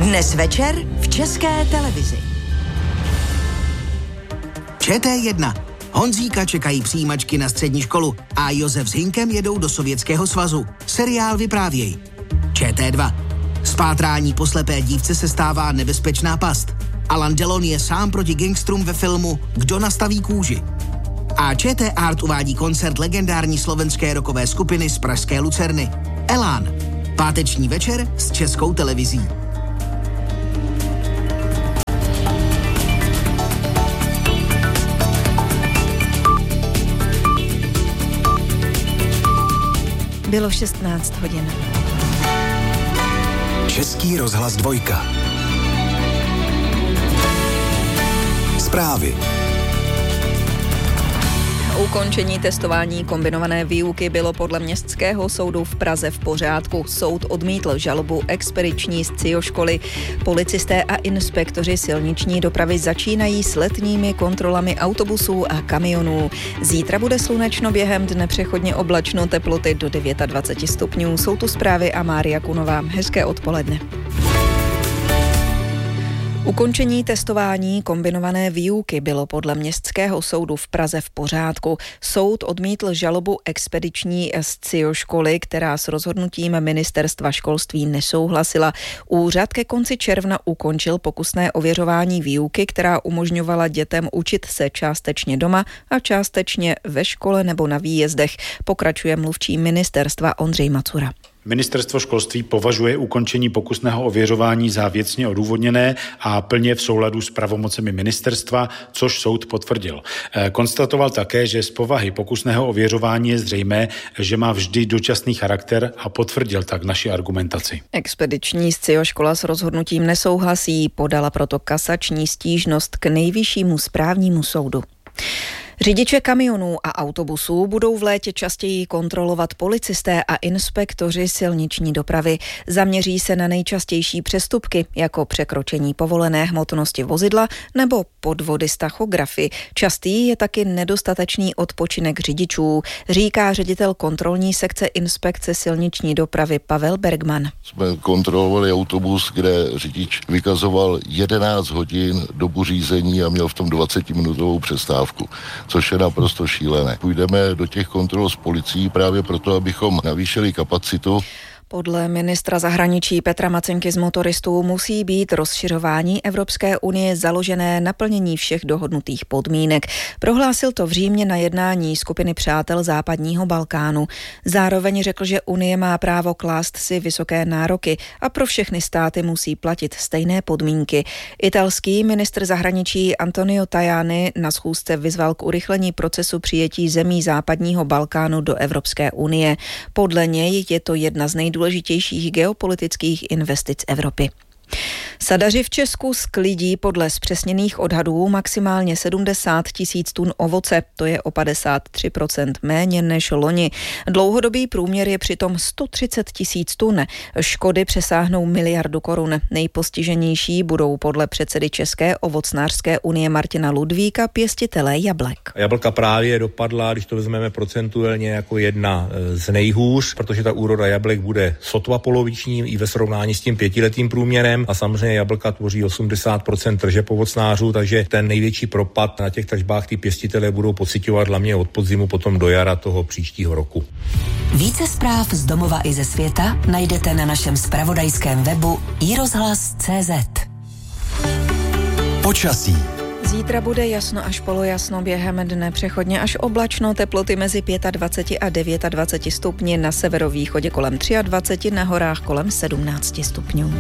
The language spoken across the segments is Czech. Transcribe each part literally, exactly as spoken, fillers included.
Dnes večer v České televizi. Č T jedna. Honzíka čekají přijímačky na střední školu a Josef s Hinkem jedou do Sovětského svazu. Seriál vyprávěj. Č T dva. Spátrání po slepé dívce se stává nebezpečná past. Alain Delon je sám proti gangstrům ve filmu Kdo nastaví kůži. A Č T Art uvádí koncert legendární slovenské rockové skupiny z pražské Lucerny. Elán. Páteční večer s Českou televizí. Bylo šestnáct hodin. Český rozhlas dvojka. Zprávy. Ukončení testování kombinované výuky bylo podle Městského soudu v Praze v pořádku. Soud odmítl žalobu expediční z Cioškoly. Policisté a inspektoři silniční dopravy začínají s letními kontrolami autobusů a kamionů. Zítra bude slunečno, během dne přechodně oblačno, teploty do dvacet devět stupňů. Jsou tu zprávy a Mária Kunová. Hezké odpoledne. Ukončení testování kombinované výuky bylo podle Městského soudu v Praze v pořádku. Soud odmítl žalobu expediční z Cioškoly, která s rozhodnutím Ministerstva školství nesouhlasila. Úřad ke konci června ukončil pokusné ověřování výuky, která umožňovala dětem učit se částečně doma a částečně ve škole nebo na výjezdech. Pokračuje mluvčí ministerstva Ondřej Macura. Ministerstvo školství považuje ukončení pokusného ověřování za věcně odůvodněné a plně v souladu s pravomocemi ministerstva, což soud potvrdil. Konstatoval také, že z povahy pokusného ověřování je zřejmé, že má vždy dočasný charakter a potvrdil tak naši argumentaci. Expediční z Cioškola s rozhodnutím nesouhlasí, podala proto kasační stížnost k Nejvyššímu správnímu soudu. Řidiče kamionů a autobusů budou v létě častěji kontrolovat policisté a inspektoři silniční dopravy. Zaměří se na nejčastější přestupky, jako překročení povolené hmotnosti vozidla nebo podvody s tachografy. Častý je taky nedostatečný odpočinek řidičů, říká ředitel kontrolní sekce inspekce silniční dopravy Pavel Bergman. Jsme kontrolovali autobus, kde řidič vykazoval jedenáct hodin dobu řízení a měl v tom dvacetiminutovou přestávku, což je naprosto šílené. Půjdeme do těch kontrol s policií právě proto, abychom navýšili kapacitu. Podle ministra zahraničí Petra Macenky z motoristů musí být rozšiřování Evropské unie založené na plnění všech dohodnutých podmínek. Prohlásil to v Římě na jednání skupiny přátel západního Balkánu. Zároveň řekl, že unie má právo klást si vysoké nároky a pro všechny státy musí platit stejné podmínky. Italský ministr zahraničí Antonio Tajani na schůzce vyzval k urychlení procesu přijetí zemí západního Balkánu do Evropské unie. Podle něj je to jedna z nejdůležitějších důležitějších geopolitických investic Evropy. Sadaři v Česku sklidí podle zpřesněných odhadů maximálně sedmdesát tisíc tun ovoce, to je o padesát tři procent méně než loni. Dlouhodobý průměr je přitom sto třicet tisíc tun. Škody přesáhnou miliardu korun. Nejpostiženější budou podle předsedy České ovocnářské unie Martina Ludvíka pěstitelé jablek. Jablka právě dopadla, když to vezmeme procentuálně, jako jedna z nejhůř, protože ta úroda jablek bude sotva poloviční i ve srovnání s tím pětiletým průměrem. A samozřejmě jablka tvoří osmdesát procent tržeb ovocnářů, takže ten největší propad na těch tržbách ty pěstitelé budou pociťovat hlavně od podzimu potom do jara toho příštího roku. Více zpráv z domova i ze světa najdete na našem zpravodajském webu i rozhlas tečka cé zet. Počasí. Zítra bude jasno až polojasno, během dne přechodně až oblačno, teploty mezi dvacet pět a dvacet devět stupni, na severovýchodě kolem dvacet tři, na horách kolem sedmnáct stupňů.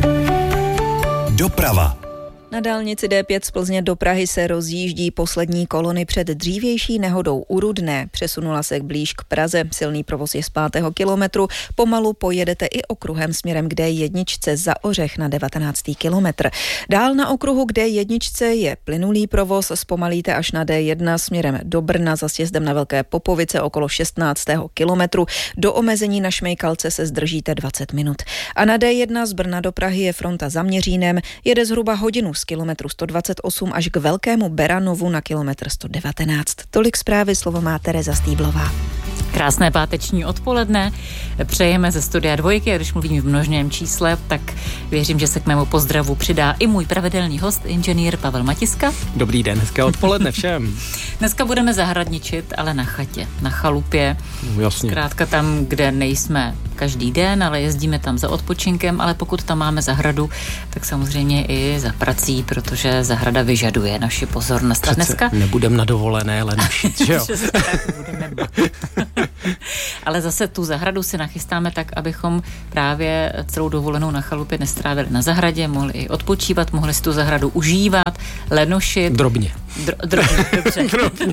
Doprava. Na dálnici D pět z Plzně do Prahy se rozjíždí poslední kolony před dřívější nehodou u Rudné. Přesunula se blíž k Praze. Silný provoz je z pátého kilometru. Pomalu pojedete i okruhem směrem k D jedna za Ořech na devatenáctý kilometr. Dál na okruhu k D jedna je plynulý provoz. Zpomalíte až na D jedna směrem do Brna za sjezdem na Velké Popovice okolo šestnáctého kilometru. Do omezení na Šmejkalce se zdržíte dvacet minut. A na D jedna z Brna do Prahy je fronta za Měřínem. Jede zhruba hodinu z kilometru sto dvacet osm až k Velkému Beranovu na kilometr sto devatenáct. Tolik zprávy, slovo má Tereza Stýblová. Krásné páteční odpoledne. Přejeme ze studia Dvojky a když mluvím v množném čísle, tak věřím, že se k mému pozdravu přidá i můj pravidelný host, inženýr Pavel Matiska. Dobrý den, hezké odpoledne všem. Dneska budeme zahradničit, ale na chatě, na chalupě. No, jasně. Zkrátka tam, kde nejsme každý den, ale jezdíme tam za odpočinkem, ale pokud tam máme zahradu, tak samozřejmě i za prací, protože zahrada vyžaduje naši pozornost. Přece a dneska nebudem na dovolené lenušit, že jo? tak budeme Ale zase tu zahradu si nachystáme tak, abychom právě celou dovolenou na chalupě nestrávili na zahradě, mohli i odpočívat, mohli si tu zahradu užívat, lenošit. Drobně. Dro- drobně, dobře. Drobně.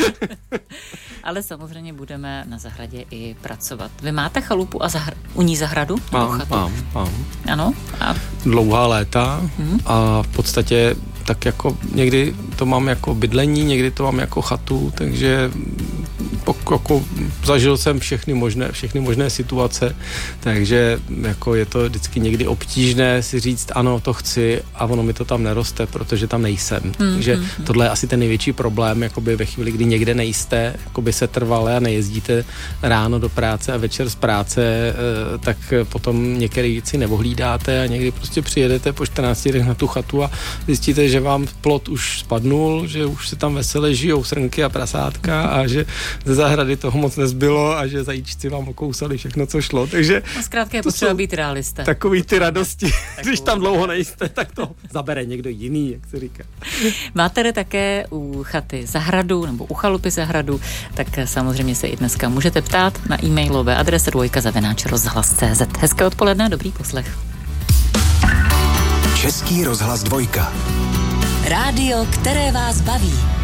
Ale samozřejmě budeme na zahradě i pracovat. Vy máte chalupu a zahr- u ní zahradu? Mám, mám, mám. Ano? A... Dlouhá léta hmm. a v podstatě tak jako někdy to mám jako bydlení, někdy to mám jako chatu, takže jako zažil jsem všechny možné, všechny možné situace, takže jako je to vždycky někdy obtížné si říct, ano, to chci a ono mi to tam neroste, protože tam nejsem. Hmm, takže hmm, tohle je asi ten největší problém, jakoby ve chvíli, kdy někde nejste, jakoby se trvale a nejezdíte ráno do práce a večer z práce, tak potom některé věci neohlídáte a někdy prostě přijedete po čtrnácti dnech na tu chatu a zjistíte, že vám plot už spadnul, že už se tam veselé žijou srnky a prasátka a že ze zahrady toho moc nezbylo a že zajíčci vám okousali všechno, co šlo. Takže no zkrátka je potřeba být realista. Takový ty radosti, když tam dlouho nejste, tak to zabere někdo jiný, jak se říká. Máte také u chaty zahradu nebo u chalupy zahradu, tak samozřejmě se i dneska můžete ptát na e-mailové adrese dvojka zavináč rozhlas tečka cé zet. Hezké odpoledne, dobrý poslech. Český rozhlas Dvojka. Rádio, které vás baví.